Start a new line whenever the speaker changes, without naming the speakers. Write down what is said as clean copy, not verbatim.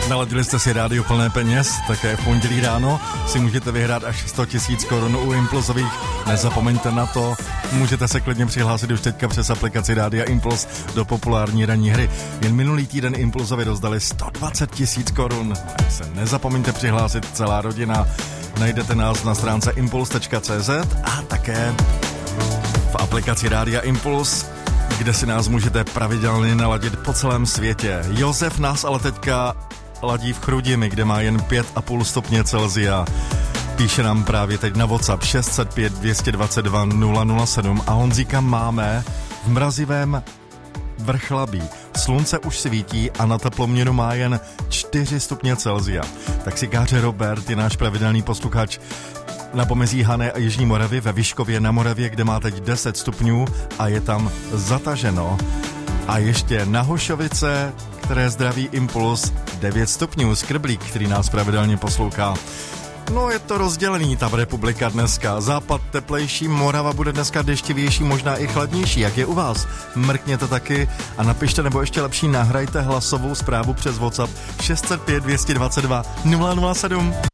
Naladili jste si rádio plné peněz, také v pondělí ráno si můžete vyhrát až 100 000 korun u Impulsových. Nezapomeňte na to, můžete se klidně přihlásit už teďka přes aplikaci Rádia Impuls do populární ranní hry. Jen minulý týden Impulsovi rozdali 120 000 korun. Tak se nezapomeňte přihlásit, celá rodina. Najdete nás na stránce impuls.cz a také v aplikaci Rádia Impuls, kde si nás můžete pravidelně naladit po celém světě. Josef nás ale teďka ladí v Chrudimi, kde má jen 5,5 stupně Celsia. Píše nám právě teď na WhatsApp 605 222 007 a Honzíka máme v mrazivém Vrchlabí. Slunce už svítí a na teploměru má jen 4 stupně Celsia. Taxikáře Robert je náš pravidelný posluchač na pomezí Hané a Jižní Moravy ve Vyškově na Moravě, kde má teď 10 stupňů a je tam zataženo. A ještě na Hošovice, které zdraví Impuls, 9 stupňů, Skrblík, který nás pravidelně poslouchá. No, je to rozdělený, ta republika dneska. Západ teplejší, Morava bude dneska deštivější, možná i chladnější. Jak je u vás? Mrkněte taky a napište, nebo ještě lepší, nahrajte hlasovou zprávu přes WhatsApp 605 222 007.